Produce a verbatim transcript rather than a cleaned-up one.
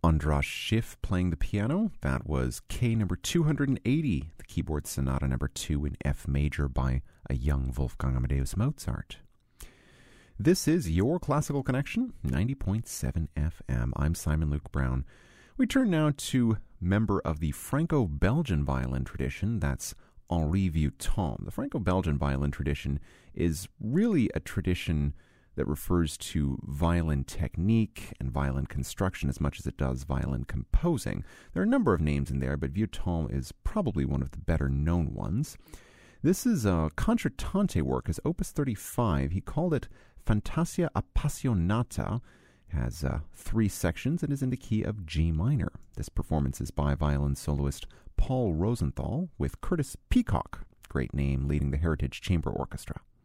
Andras Schiff playing the piano. That was K number two hundred eighty, the keyboard sonata number two in F major by a young Wolfgang Amadeus Mozart. This is your Classical Connection, ninety point seven F M. I'm Simon Luke Brown. We turn now to member of the Franco-Belgian violin tradition, that's Henri Vieuxtemps. The Franco-Belgian violin tradition is really a tradition that refers to violin technique and violin construction as much as it does violin composing. There are a number of names in there, but Vieuxtemps is probably one of the better known ones. This is a concertante work, as Opus thirty-five. He called it Fantasia Appassionata. It has uh, three sections and is in the key of G minor. This performance is by violin soloist Paul Rosenthal with Curtis Peacock, great name, leading the Heritage Chamber Orchestra.